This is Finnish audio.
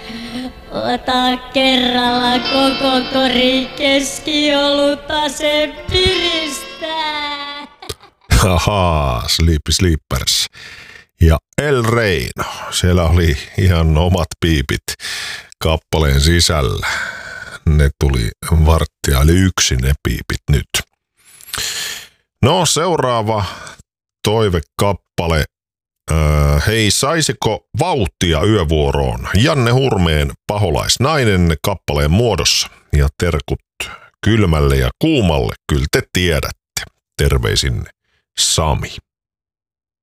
Ota kerralla koko kori keskiolutta, se piristää. Haha, Sleepy Sleepers. Ja El Reino, siellä oli ihan omat piipit kappaleen sisällä. Ne tuli varttia, eli yksin ne piipit nyt. No, seuraava toivekappale. Hei, saisiko vauhtia yövuoroon? Janne Hurmeen Paholaisnainen kappaleen muodossa. Ja terkut kylmälle ja kuumalle, kyllä te tiedätte. Terveisin Sami.